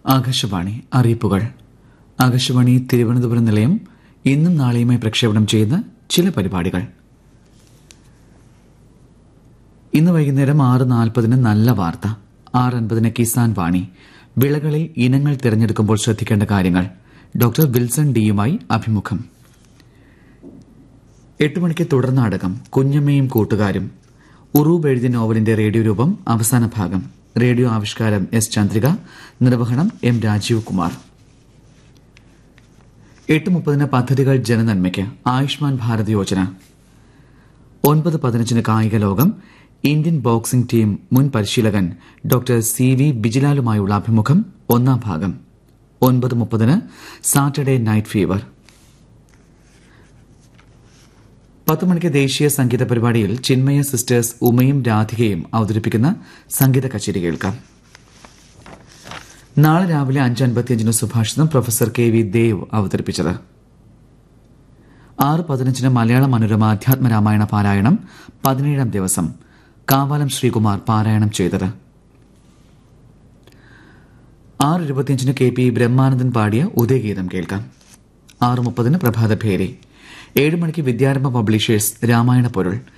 ആകാശവാണി അറിയിപ്പുകൾ. ആകാശവാണി തിരുവനന്തപുരം നിലയം ഇന്നും നാളെയുമായി പ്രക്ഷേപണം ചെയ്യുന്ന ചില പരിപാടികൾ. ഇന്ന് വൈകുന്നേരം 6:40 നല്ല വാർത്ത, 6:50 കിസാൻ വാണി, വിളകളിൽ ഇനങ്ങൾ തിരഞ്ഞെടുക്കുമ്പോൾ ശ്രദ്ധിക്കേണ്ട കാര്യങ്ങൾ, ഡോക്ടർ വിൽസൺ ഡിയുമായി അഭിമുഖം. 8 മണിക്ക് തുടർ നാടകം കുഞ്ഞമ്മയും കൂട്ടുകാരും, ഉറൂബ് എഴുതിയ നോവലിന്റെ റേഡിയോ രൂപം അവസാന ഭാഗം. റേഡിയോ ആവിഷ്കാരം എസ് ചന്ദ്രിക, നിർവഹണം എം രാജീവ് കുമാർ. 8:30 പദ്ധതികൾ ജനനന്മയ്ക്ക്, ആയുഷ്മാൻ ഭാരത് യോജന. 9:15 കായിക ലോകം, ഇന്ത്യൻ ബോക്സിംഗ് ടീം മുൻ പരിശീലകൻ ഡോക്ടർ CV ബിജിലാലുമായുള്ള അഭിമുഖം ഒന്നാം ഭാഗം. 9:30 സാറ്റർഡേ നൈറ്റ് ഫീവർ. 10 മണിക്ക് ദേശീയ സംഗീത പരിപാടിയിൽ ചിന്മയ സിസ്റ്റേഴ്സ് ഉമയും രാധികയും അവതരിപ്പിക്കുന്ന സംഗീത കച്ചേരി കേൾക്കാം. നാളെ രാവിലെ 5:55 സുഭാഷിതം പ്രൊഫസർ KV ദേവ് അവതരിപ്പിച്ചത്. 6:15 മലയാള മനോരമ അധ്യാത്മരാമായണ പാരായണം 17ാം ദിവസം, കാവാലം ശ്രീകുമാർ പാരായണം ചെയ്തത്. 6:25 KP ബ്രഹ്മാനന്ദൻ പാടിയ ഉദയഗീതം കേൾക്കാം. 6:30 പ്രഭാതഭേരി. 7 മണിക്ക് വിദ്യാരംഭ പബ്ലിഷേഴ്സ് രാമായണ പൊരുൾ,